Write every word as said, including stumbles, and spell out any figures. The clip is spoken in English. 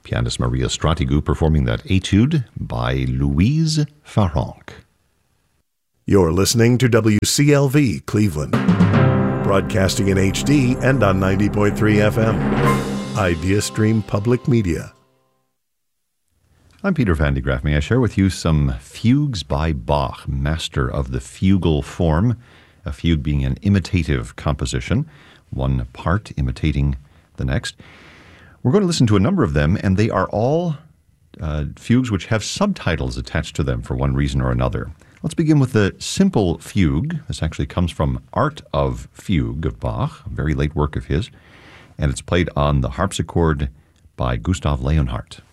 Pianist Maria Stratigou performing that etude by Louise Farrenc. You're listening to W C L V Cleveland, broadcasting in H D and on ninety point three F M. IdeaStream Public Media. I'm Peter Van de Graaff. May I share with you some fugues by Bach, master of the fugal form, a fugue being an imitative composition, one part imitating the next. We're going to listen to a number of them, and they are all uh, fugues which have subtitles attached to them for one reason or another. Let's begin with the simple fugue. This actually comes from Art of Fugue of Bach, a very late work of his, and it's played on the harpsichord by Gustav Leonhardt.